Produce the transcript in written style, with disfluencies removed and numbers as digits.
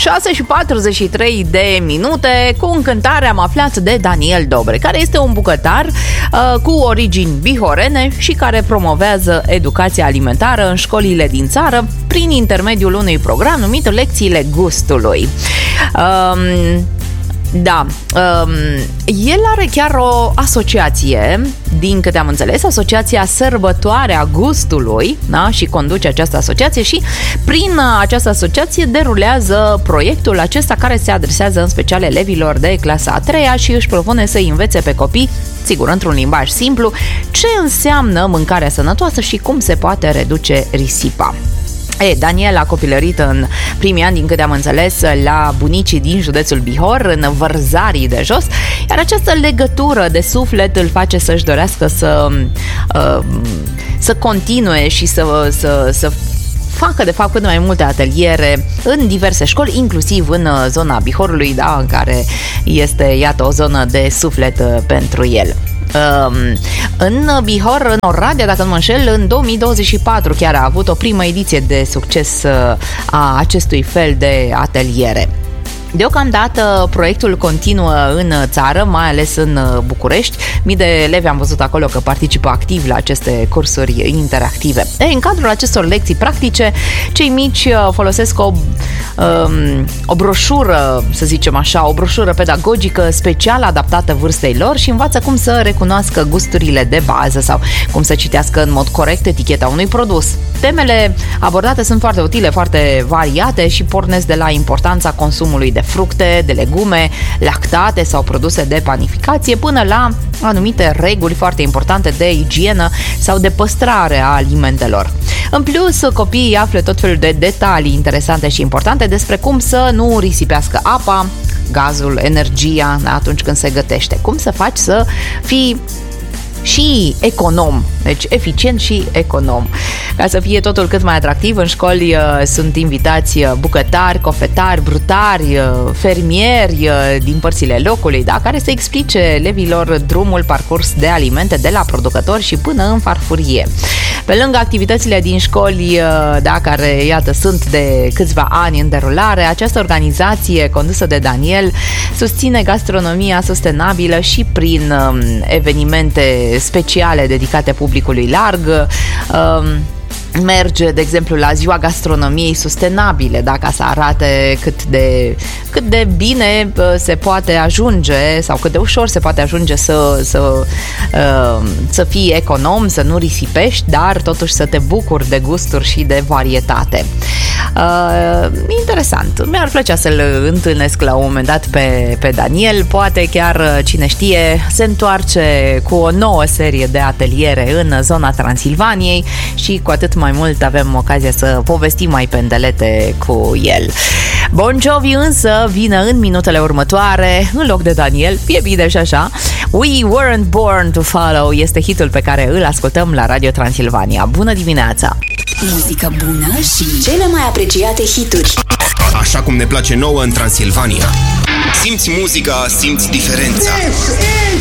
6:43 de minute. Cu încântare am aflat de Daniel Dobre, care este un bucătar cu origini bihorene și care promovează educația alimentară în școlile din țară prin intermediul unui program numit Lecțiile Gustului. El are chiar o asociație, din câte am înțeles, Asociația Sărbătoarea Gustului, da? Și conduce această asociație și prin această asociație derulează proiectul acesta care se adresează în special elevilor de clasa a 3-a și își propune să învețe pe copii, sigur, într-un limbaj simplu, ce înseamnă mâncarea sănătoasă și cum se poate reduce risipa. Daniel a copilărit în primii ani, din câte am înțeles, la bunicii din județul Bihor, în Vărzarii de Jos, iar această legătură de suflet îl face să-și dorească să continue și să facă, de fapt, cât mai multe ateliere în diverse școli, inclusiv în zona Bihorului, da, în care este, iată, o zonă de suflet pentru el. În Bihor, în Oradea, dacă nu mă înșel, în 2024 chiar a avut o primă ediție de succes a acestui fel de ateliere. Deocamdată proiectul continuă în țară, mai ales în București. Mii de elevi am văzut acolo că participă activ la aceste cursuri interactive. În cadrul acestor lecții practice, cei mici folosesc o broșură, să zicem așa, o broșură pedagogică special adaptată vârstei lor și învață cum să recunoască gusturile de bază sau cum să citească în mod corect eticheta unui produs. Temele abordate sunt foarte utile, foarte variate și pornesc de la importanța consumului de fructe, de legume, lactate sau produse de panificație, până la anumite reguli foarte importante de igienă sau de păstrare a alimentelor. În plus, copiii află tot felul de detalii interesante și importante despre cum să nu risipească apa, gazul, energia atunci când se gătește. Cum să faci să fii și econom, deci eficient și econom. Ca să fie totul cât mai atractiv, în școli sunt invitați bucătari, cofetari, brutari, fermieri din părțile locului, da, care să explice elevilor drumul parcurs de alimente de la producători și până în farfurie. Pe lângă activitățile din școli, da, care, iată, sunt de câțiva ani în derulare, această organizație condusă de Daniel susține gastronomia sustenabilă și prin evenimente speciale dedicate publicului larg. Merge, de exemplu, la Ziua Gastronomiei Sustenabile, da, ca să arate cât de bine se poate ajunge sau cât de ușor se poate ajunge să fii econom, să nu risipești, dar totuși să te bucuri de gusturi și de varietate. Interesant. Mi-ar plăcea să-l întâlnesc la un moment dat pe Daniel. Poate chiar, cine știe, se întoarce cu o nouă serie de ateliere în zona Transilvaniei și cu atât mai mult avem ocazia să povestim mai pendelete cu el. Bon Jovi însă vine în minutele următoare în loc de Daniel, e bine și așa. We Weren't Born to Follow este hitul pe care îl ascultăm la Radio Transilvania. Bună dimineața! Muzică bună și cele mai apreciate hituri. Așa cum ne place nouă în Transilvania. Simți muzica, simți diferența.